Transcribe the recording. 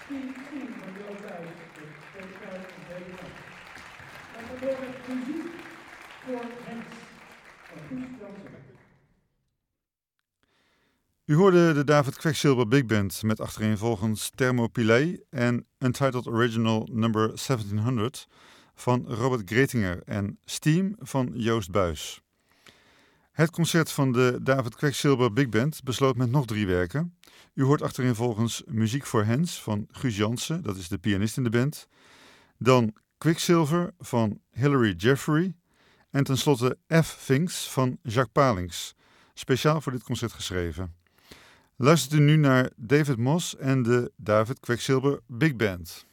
Steve van Joost Buys, de speciaal van deze nacht. En we door met muziek voor Hens van Guus Jansen. U hoorde de David Quecksilver Big Band met achtereenvolgens Thermopylae en Untitled Original number 1700 van Robert Gretinger en Steam van Joost Buys. Het concert van de David Quecksilver Big Band besloot met nog 3 werken. U hoort achterenvolgens Muziek voor Hens van Guus Jansen, dat is de pianist in de band. Dan Quicksilver van Hilary Jeffrey. En tenslotte F. Things van Jacques Palings, speciaal voor dit concert geschreven. Luistert u nu naar David Moss en de David Quecksilver Big Band.